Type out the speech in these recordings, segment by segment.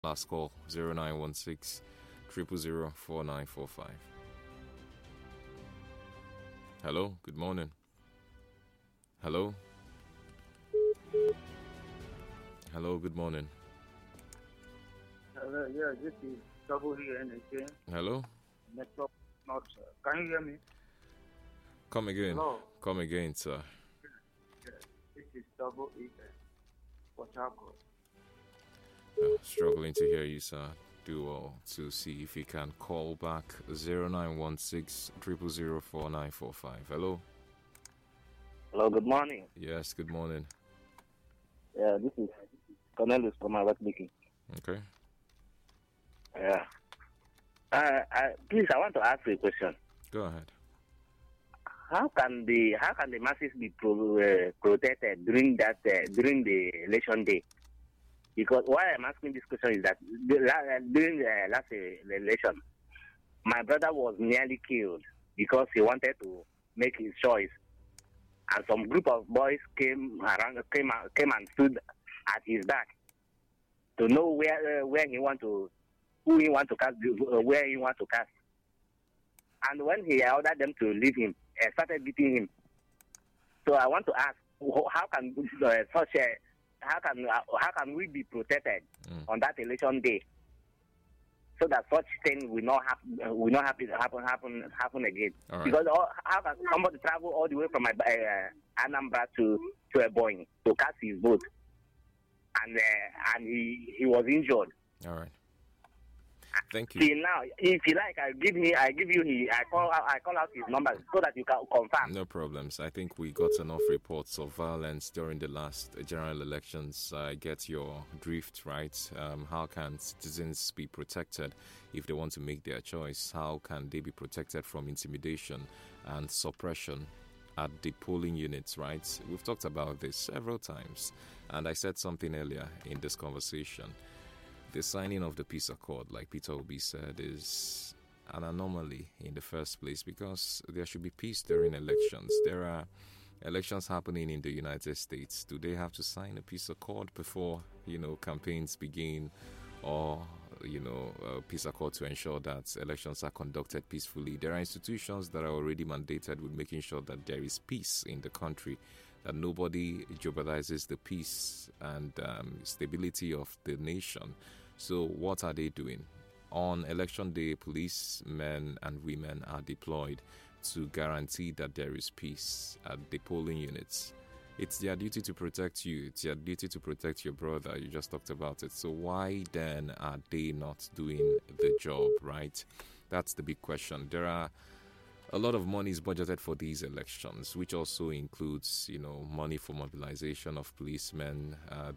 Last call 0916 000 4945. Hello, good morning. Hello. Hello, good morning. Yeah, this is Double here and again. Hello. Network not. Can you hear me? Come again. Hello. Come again, sir. Yeah, this is Double here. Port Harcourt. Struggling to hear you, sir. Do well to see if you can call back 0916 000 4945. Hello. Hello, good morning. Yes, good morning. Yeah, this is Cornelius from Awatbiki. Okay. Yeah. Please, I want to ask you a question. Go ahead. How can the masses be protected during the election day? Because why I'm asking this question is that during the last election, my brother was nearly killed because he wanted to make his choice, and some group of boys came and stood at his back to know where he want to, who he want to cast, where he want to cast. And when he ordered them to leave him, started beating him. So I want to ask, how can how can we be protected on that election day, so that such thing will not happen again? Right. Because how can somebody travel all the way from Anambra to Ebonyi to cast his vote, and he was injured. All right. Thank you. See, now, if you like, I call out his numbers so that you can confirm. No problems. I think we got enough reports of violence during the last general elections. I get your drift, right? How can citizens be protected if they want to make their choice? How can they be protected from intimidation and suppression at the polling units, right? We've talked about this several times, and I said something earlier in this conversation. The signing of the peace accord, like Peter Obi said, is an anomaly in the first place because there should be peace during elections. There are elections happening in the United States. Do they have to sign a peace accord before, campaigns begin, or, a peace accord to ensure that elections are conducted peacefully? There are institutions that are already mandated with making sure that there is peace in the country, that nobody jeopardizes the peace and stability of the nation. So what are they doing? On election day, policemen and women are deployed to guarantee that there is peace at the polling units. It's their duty to protect you. It's their duty to protect your brother. You just talked about it. So why then are they not doing the job, right? That's the big question. There are a lot of money is budgeted for these elections, which also includes, money for mobilization of policemen,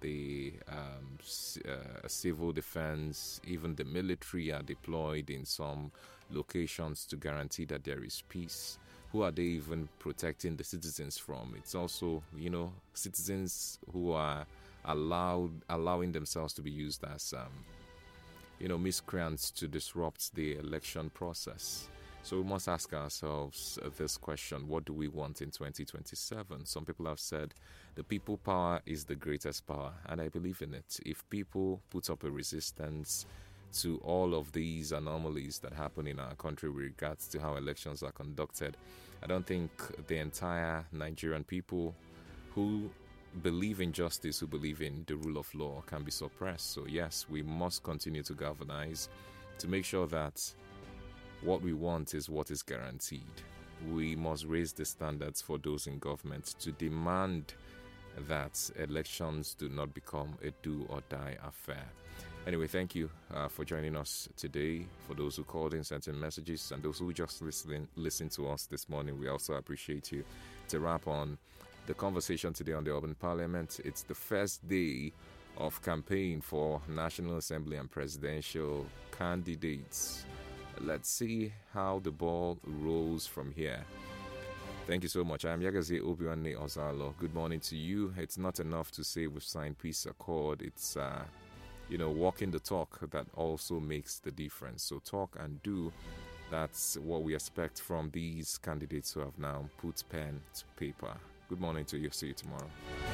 civil defense, even the military are deployed in some locations to guarantee that there is peace. Who are they even protecting the citizens from? It's also, citizens who are allowing themselves to be used as, miscreants to disrupt the election process. So we must ask ourselves this question: what do we want in 2027? Some people have said the people power is the greatest power, and I believe in it. If people put up a resistance to all of these anomalies that happen in our country with regards to how elections are conducted, I don't think the entire Nigerian people who believe in justice, who believe in the rule of law, can be suppressed. So yes, we must continue to galvanize to make sure that what we want is what is guaranteed. We must raise the standards for those in government to demand that elections do not become a do or die affair. Anyway, thank you for joining us today. For those who called in, sent in messages, and those who just listened to us this morning, we also appreciate you. To wrap on the conversation today on the Urban Parliament, it's the first day of campaign for National Assembly and presidential candidates. Let's see how the ball rolls from here. Thank you so much. I'm Yagazi Obiwanne Ozalo. Good morning to you. It's not enough to say we've signed peace accord. It's, walking the talk that also makes the difference. So talk and do. That's what we expect from these candidates who have now put pen to paper. Good morning to you. See you tomorrow.